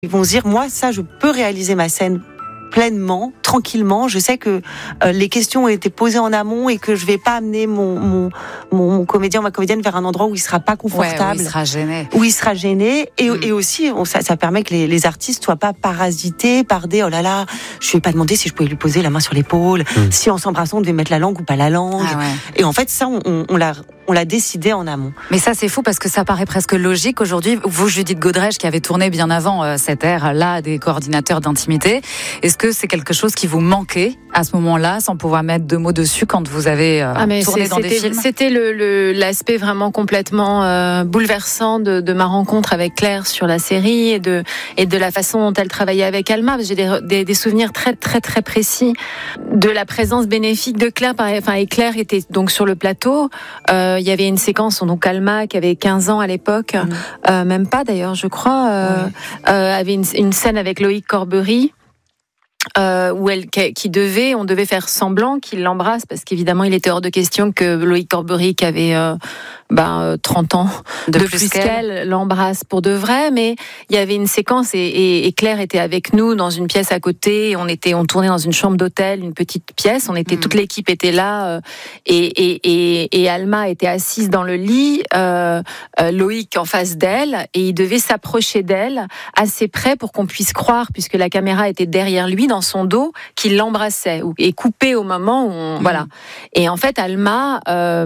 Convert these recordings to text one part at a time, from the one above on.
Ils vont se dire, moi, ça, je peux réaliser ma scène pleinement, tranquillement. Je sais que les questions ont été posées en amont et que je vais pas amener mon comédien ou ma comédienne vers un endroit où il sera pas confortable. Où il sera gêné. Où il sera gêné. Et aussi, ça permet que les artistes soient pas parasités par des, oh là là, je lui ai pas demandé si je pouvais lui poser la main sur l'épaule, si en s'embrassant, on devait mettre la langue ou pas la langue. Ah ouais. Et en fait, ça, on l'a décidé en amont. Mais ça, c'est fou parce que ça paraît presque logique aujourd'hui. Vous, Judith Godrèche, qui avez tourné bien avant cette ère-là des coordinateurs d'intimité, est-ce que c'est quelque chose qui vous manquait à ce moment-là, sans pouvoir mettre deux mots dessus quand vous avez tourné dans des films? C'était l'aspect vraiment complètement bouleversant de ma rencontre avec Claire sur la série et de la façon dont elle travaillait avec Alma. J'ai des souvenirs très très très précis de la présence bénéfique de Claire. Et Claire était donc sur le plateau. Il y avait une séquence, donc Alma, qui avait 15 ans à l'époque, même pas d'ailleurs, je crois, avait une scène avec Loïc Corbery. Où on devait faire semblant qu'il l'embrasse, parce qu'évidemment il était hors de question que Loïc Corbery, qui avait 30 ans de plus qu'elle, l'embrasse pour de vrai. Mais il y avait une séquence et Claire était avec nous dans une pièce à côté. On tournait dans une chambre d'hôtel, une petite pièce. Toute l'équipe était là et Alma était assise dans le lit, Loïc en face d'elle, et il devait s'approcher d'elle assez près pour qu'on puisse croire, puisque la caméra était derrière lui, dans son dos, qu'il l'embrassait et coupé au moment où voilà. Et en fait, Alma,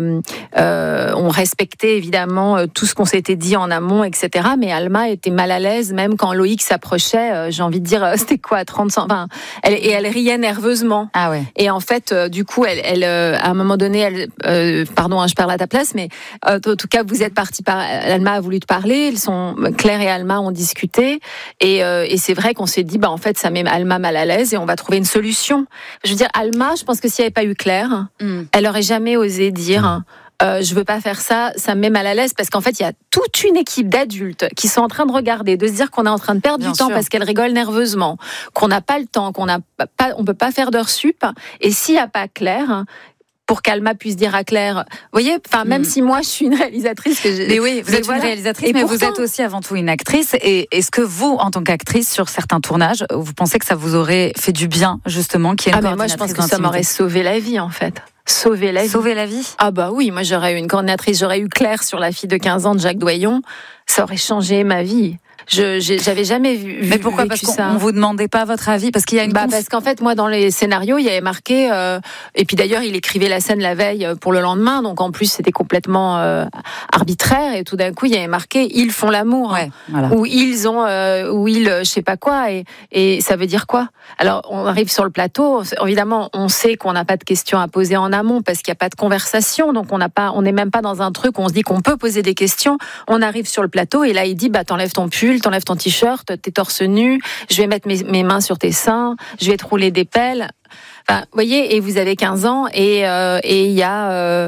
on respectait évidemment tout ce qu'on s'était dit en amont, etc. Mais Alma était mal à l'aise, même quand Loïc s'approchait. J'ai envie de dire, c'était quoi, 30 ans, elle riait nerveusement. Ah ouais. Et en fait, du coup, elle à un moment donné, pardon, je parle à ta place, mais en tout cas, vous êtes parti Alma a voulu te parler. Claire et Alma ont discuté, et c'est vrai qu'on s'est dit, en fait, ça met Alma mal à l'aise et on va trouver une solution. Je veux dire, Alma, je pense que s'il n'y avait pas eu Claire, elle aurait jamais osé dire. Je veux pas faire ça, ça me met mal à l'aise, parce qu'en fait il y a toute une équipe d'adultes qui sont en train de regarder, de se dire qu'on est en train de perdre du temps parce qu'elle rigole nerveusement, qu'on n'a pas le temps, on peut pas faire d'heures sup, et s'il y a pas Claire, pour qu'Alma puisse dire à Claire, vous voyez, même si moi je suis une réalisatrice, mais oui, vous êtes une réalisatrice, mais pourtant, vous êtes aussi avant tout une actrice. Et est-ce que vous, en tant qu'actrice, sur certains tournages, vous pensez que ça vous aurait fait du bien, justement, qu'il y ait une coordinatrice moi je pense que ça m'aurait sauvé la vie, en fait. Sauver la vie. Ah bah oui, moi j'aurais eu une coordinatrice, j'aurais eu Claire sur La fille de 15 ans de Jacques Doyon, ça aurait changé ma vie. J'avais jamais vu. Mais pourquoi? Parce qu'on vous demandait pas votre avis, parce qu'il y a une parce qu'en fait, moi, dans les scénarios, il y avait marqué, et puis d'ailleurs, il écrivait la scène la veille pour le lendemain, donc en plus, c'était complètement arbitraire, et tout d'un coup, il y avait marqué, ils font l'amour, voilà. Ou ils ont, je sais pas quoi, et ça veut dire quoi? Alors, on arrive sur le plateau, évidemment, on sait qu'on n'a pas de questions à poser en amont, parce qu'il n'y a pas de conversation, donc on n'est même pas dans un truc où on se dit qu'on peut poser des questions. On arrive sur le plateau, et là, il dit, t'enlèves ton pull, t'enlèves ton t-shirt, t'es torse nu, je vais mettre mes mains sur tes seins, je vais te rouler des pelles. Vous voyez, et vous avez 15 ans, et il y a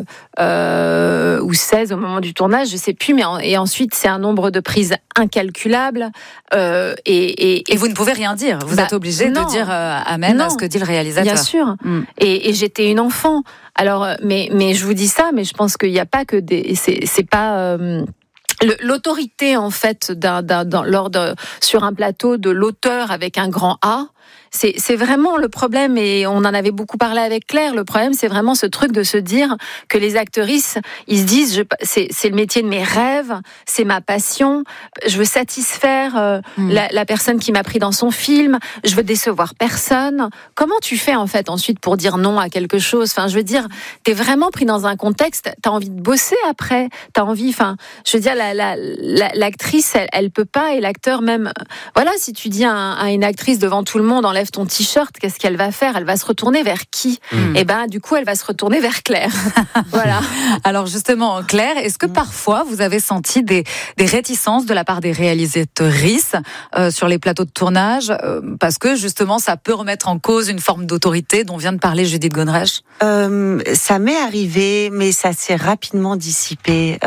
ou 16 au moment du tournage, je sais plus, et ensuite c'est un nombre de prises incalculable, et vous ne pouvez rien dire. Vous êtes obligé de dire amen à ce que dit le réalisateur. Bien sûr. Et j'étais une enfant. Alors, mais je vous dis ça, mais je pense qu'il n'y a pas que c'est pas. L'autorité, en fait, sur un plateau de l'auteur avec un grand A, c'est vraiment le problème, et on en avait beaucoup parlé avec Claire. Le problème, c'est vraiment ce truc de se dire que les actrices, ils se disent, c'est le métier de mes rêves, c'est ma passion, je veux satisfaire la personne qui m'a pris dans son film, je veux décevoir personne. Comment tu fais, en fait, ensuite, pour dire non à quelque chose? Je veux dire, t'es vraiment pris dans un contexte, t'as envie de bosser après, t'as envie, je veux dire, l'actrice, elle peut pas, et l'acteur même. Voilà, si tu dis à une actrice devant tout le monde, enlève ton t-shirt, qu'est-ce qu'elle va faire? Elle va se retourner vers qui? Et du coup, elle va se retourner vers Claire. Voilà. Alors justement, Claire, est-ce que parfois vous avez senti des réticences de la part des réalisatrices sur les plateaux de tournage, parce que justement, ça peut remettre en cause une forme d'autorité dont vient de parler Judith Godrèche? Ça m'est arrivé, mais ça s'est rapidement dissipé.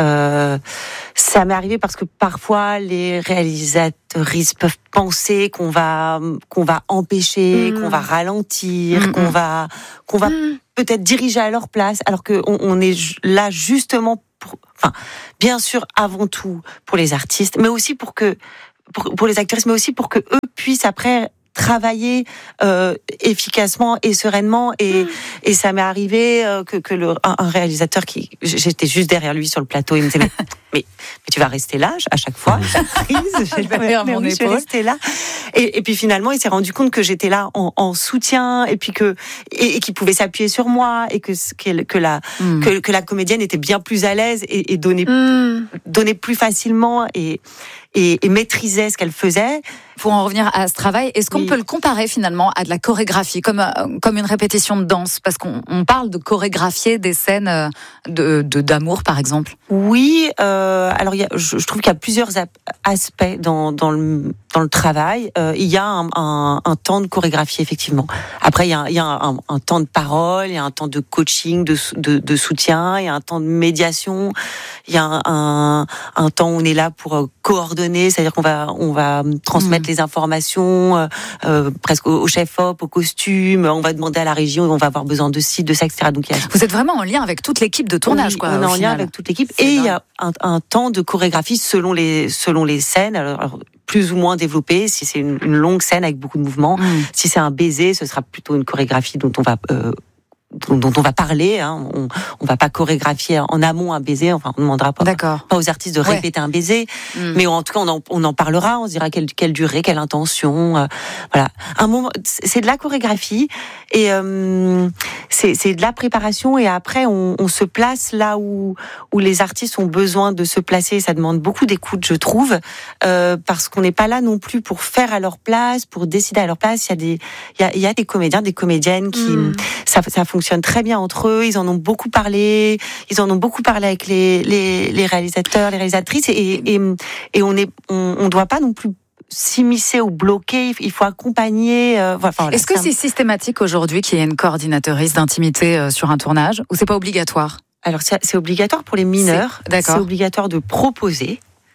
Ça m'est arrivé parce que parfois les réalisatrices peuvent penser qu'on va empêcher, qu'on va ralentir, qu'on va peut-être diriger à leur place, alors que on est là justement pour, bien sûr avant tout pour les artistes, mais aussi pour que pour les actrices, mais aussi pour que eux puissent après travailler efficacement et sereinement, et ça m'est arrivé que un réalisateur j'étais juste derrière lui sur le plateau, il me disait mais tu vas rester là à chaque fois, je vais rester là, et puis finalement il s'est rendu compte que j'étais là en soutien, et puis et qu'il pouvait s'appuyer sur moi, et que la comédienne était bien plus à l'aise et donnait plus facilement et maîtrisait ce qu'elle faisait. Pour en revenir à ce travail, est-ce qu'on peut le comparer finalement à de la chorégraphie, comme une répétition de danse, parce qu'on parle de chorégraphier des scènes d'amour, par exemple? Oui, alors je trouve qu'il y a plusieurs aspects dans le travail. Il y a un temps de chorégraphie, effectivement. Après, il y a un temps de parole, il y a un temps de coaching, de soutien, il y a un temps de médiation, il y a un temps où on est là pour coordonner, c'est-à-dire qu'on va transmettre les informations presque au chef-op, au costume, on va demander à la région, on va avoir besoin de ci, de ça, etc. Donc, vous êtes vraiment en lien avec toute l'équipe de tournage, quoi. On est en lien avec toute l'équipe, et il y a un temps de chorégraphie selon les scènes, alors plus ou moins développé. Si c'est une longue scène avec beaucoup de mouvements, si c'est un baiser, ce sera plutôt une chorégraphie dont on va parler, hein. On va pas chorégraphier en amont un baiser, enfin on demandera pas aux artistes de répéter un baiser, mais en tout cas on en parlera, on se dira quelle durée, quelle intention, voilà. Un moment, c'est de la chorégraphie, et c'est de la préparation, et après on se place là où les artistes ont besoin de se placer. Ça demande beaucoup d'écoute, je trouve, parce qu'on n'est pas là non plus pour faire à leur place, pour décider à leur place. Il y a des comédiens, des comédiennes qui ça fonctionne très bien entre eux. Ils en ont beaucoup parlé avec les réalisateurs, les réalisatrices, et on doit pas non plus s'immiscer ou bloquer. Il faut accompagner. Voilà, est-ce que c'est systématique aujourd'hui qu'il y ait une coordinatrice d'intimité sur un tournage, ou c'est pas obligatoire? Alors c'est obligatoire pour les mineurs. C'est obligatoire de proposer.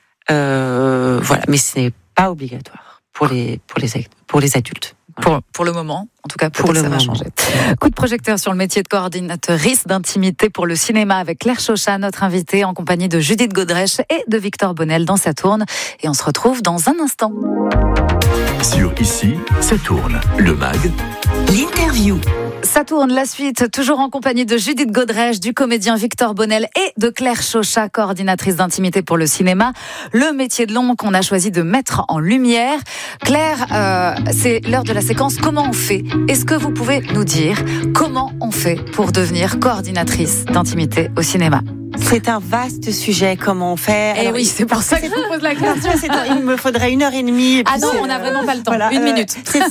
Voilà, mais ce n'est pas obligatoire pour les adultes. Pour le moment, en tout cas, pour ça va changer. Coup de projecteur sur le métier de coordinatrice d'intimité pour le cinéma avec Claire Chauchat, notre invitée, en compagnie de Judith Godrèche et de Victor Bonnel dans Ça tourne. Et on se retrouve dans un instant. Sur Ici, Ça tourne, le MAG, l'interview. Ça tourne, la suite, toujours en compagnie de Judith Godrèche, du comédien Victor Bonnel et de Claire Chauchat, coordinatrice d'intimité pour le cinéma. Le métier de l'ombre qu'on a choisi de mettre en lumière. Claire, c'est l'heure de la séquence Comment on fait? Est-ce que vous pouvez nous dire comment on fait pour devenir coordinatrice d'intimité au cinéma? C'est un vaste sujet, comment on fait. Alors, oui, c'est pour ça que je vous pose la question. Il me faudrait 1h30. Ah non, on n'a vraiment pas le temps. Voilà, 1 minute.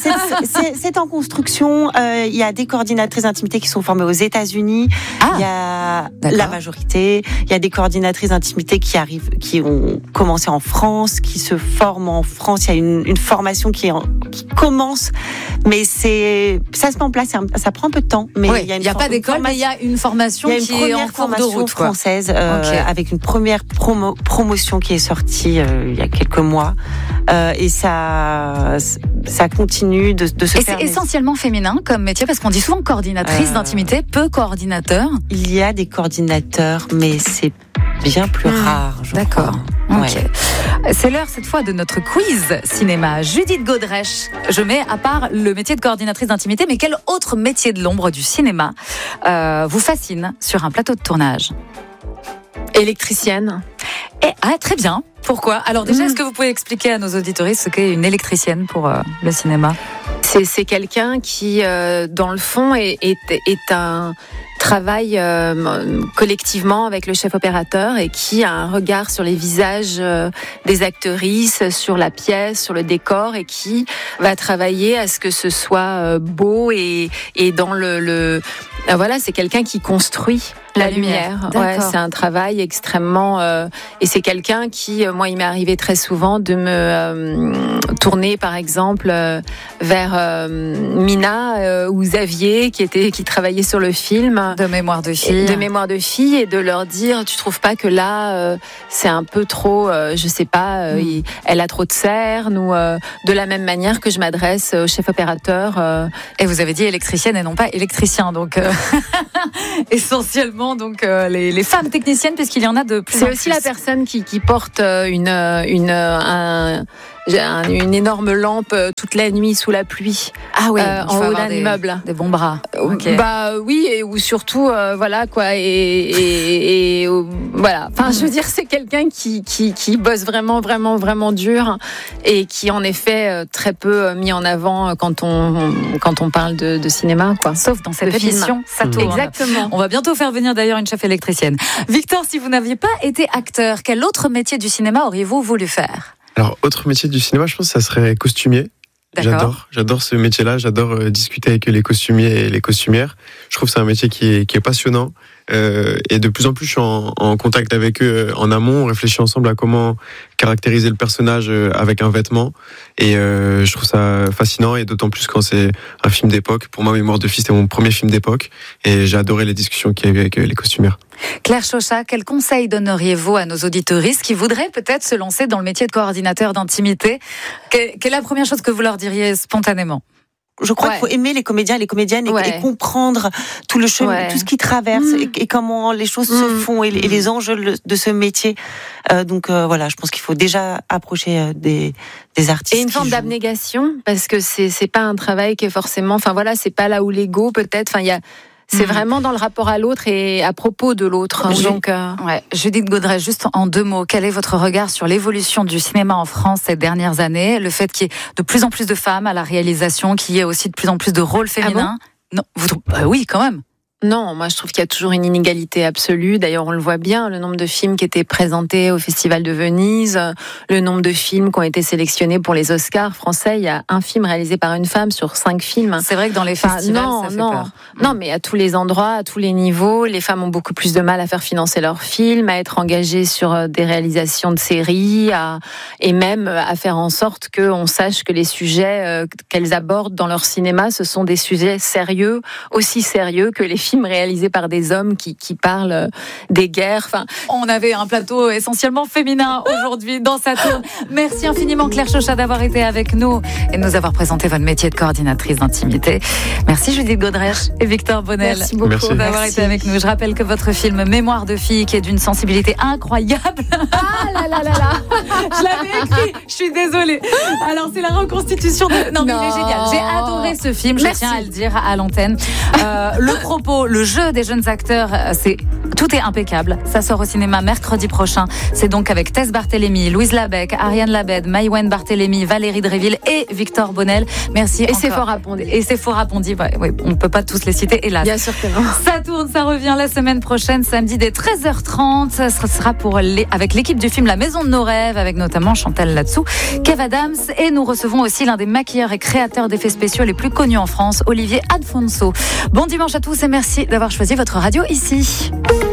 C'est en construction. Il y a des coordinatrices d'intimité qui sont formées aux États-Unis. Il y a la majorité. Il y a des coordinatrices d'intimité qui ont commencé en France, qui se forment en France. Il y a une formation qui commence, mais ça se met en place. Ça prend un peu de temps. Mais il n'y a pas d'école, mais il y a une formation qui est en cours de route, française. Avec une première promotion qui est sortie il y a quelques mois, et ça continue de se faire. Et c'est essentiellement féminin comme métier, parce qu'on dit souvent coordinatrice d'intimité, peu coordinateur. Il y a des coordinateurs, mais c'est bien plus rare. D'accord. Okay. C'est l'heure cette fois de notre quiz cinéma. Judith Godrèche, je mets à part le métier de coordinatrice d'intimité, mais quel autre métier de l'ombre du cinéma vous fascine sur un plateau de tournage? Électricienne. Très bien. Pourquoi? Alors déjà, est-ce que vous pouvez expliquer à nos auditoristes ce qu'est une électricienne pour le cinéma? C'est quelqu'un qui, dans le fond, est un travail collectivement avec le chef opérateur, et qui a un regard sur les visages des actrices, sur la pièce, sur le décor, et qui va travailler à ce que ce soit beau et dans voilà, c'est quelqu'un qui construit la lumière. Ouais, c'est un travail extrêmement et c'est quelqu'un qui, moi, il m'est arrivé très souvent de me tourner, par exemple, vers Mina ou Xavier, qui travaillait sur le film de Mémoire de fille, et de leur dire, tu trouves pas que là c'est un peu trop, je sais pas, elle a trop de cernes, ou de la même manière que je m'adresse au chef opérateur. Et vous avez dit électricienne et non pas électricien, donc essentiellement donc les femmes techniciennes, puisqu'il y en a de plus en plus. C'est aussi la personne qui porte J'ai une énorme lampe toute la nuit sous la pluie. Ah oui, en haut d'un immeuble. Des bons bras. Okay. Oui, et ou surtout voilà quoi et voilà. Enfin, je veux dire, c'est quelqu'un qui bosse vraiment dur et qui en effet très peu mis en avant quand on parle de cinéma quoi. Sauf dans cette émission, ça tourne. Exactement. On va bientôt faire venir d'ailleurs une chef électricienne. Victor, si vous n'aviez pas été acteur, quel autre métier du cinéma auriez-vous voulu faire ? Alors, autre métier du cinéma, je pense que ça serait costumier. J'adore ce métier-là. J'adore discuter avec les costumiers et les costumières. Je trouve que c'est un métier qui est passionnant. Et de plus en plus, je suis en contact avec eux en amont. On réfléchit ensemble à comment caractériser le personnage avec un vêtement. Et je trouve ça fascinant. Et d'autant plus quand c'est un film d'époque. Pour moi, Mémoire de fille, c'était mon premier film d'époque. Et j'ai adoré les discussions qu'il y a eu avec les costumières. Claire Chauchat, quel conseil donneriez-vous à nos auditeuristes qui voudraient peut-être se lancer dans le métier de coordinateur d'intimité ? Quelle est la première chose que vous leur diriez spontanément ? Je crois qu'il faut aimer les comédiens et les comédiennes et comprendre tout le chemin, tout ce qu'ils traversent et comment les choses se font et les enjeux de ce métier. Donc voilà, je pense qu'il faut déjà approcher des artistes. Et une forme d'abnégation, parce que c'est pas un travail qui est forcément, enfin voilà, c'est pas là où l'ego peut-être, enfin il y a. C'est vraiment dans le rapport à l'autre et à propos de l'autre. Donc, Judith Godrèche, juste en 2 mots, quel est votre regard sur l'évolution du cinéma en France ces dernières années ? Le fait qu'il y ait de plus en plus de femmes à la réalisation, qu'il y ait aussi de plus en plus de rôles féminins. Ah bon ? Non, oui, quand même. Non, moi je trouve qu'il y a toujours une inégalité absolue. D'ailleurs, on le voit bien, le nombre de films qui étaient présentés au Festival de Venise, le nombre de films qui ont été sélectionnés pour les Oscars français. Il y a un film réalisé par une femme sur 5 films. C'est vrai que dans les festivals, ça fait peur. Non, mais à tous les endroits, à tous les niveaux, les femmes ont beaucoup plus de mal à faire financer leurs films, à être engagées sur des réalisations de séries, et même à faire en sorte qu'on sache que les sujets qu'elles abordent dans leur cinéma, ce sont des sujets sérieux, aussi sérieux que les films réalisés par des hommes qui parlent des guerres. Enfin, on avait un plateau essentiellement féminin aujourd'hui dans Saturne. Merci infiniment Claire Chauchat d'avoir été avec nous et de nous avoir présenté votre métier de coordinatrice d'intimité. Merci Judith Godrèche et Victor Bonnel. Merci beaucoup d'avoir été avec nous. Je rappelle que votre film Mémoire de fille, qui est d'une sensibilité incroyable. Ah là. Je l'avais écrit. Je suis désolée. Alors c'est la reconstitution de... Non, mais il est génial. J'ai adoré ce film. Je tiens à le dire à l'antenne. Le propos, le jeu des jeunes acteurs, tout est impeccable. Ça sort au cinéma mercredi prochain. C'est donc avec Tess Barthélémy, Louise Labèque, Ariane Labède, Maïwenn Barthélémy, Valérie Dréville et Victor Bonnel. Merci. Et c'est fort Apondi. Et c'est fort Apondi. Oui, on ne peut pas tous les citer, hélas. Bien sûr que non. Ça tourne, ça revient la semaine prochaine, samedi dès 13h30. Ça sera avec l'équipe du film La Maison de nos rêves, avec notamment Chantal Latsou, Kev Adams, et nous recevons aussi l'un des maquilleurs et créateurs d'effets spéciaux les plus connus en France, Olivier Alfonso. Bon dimanche à tous et merci d'avoir choisi votre radio ici.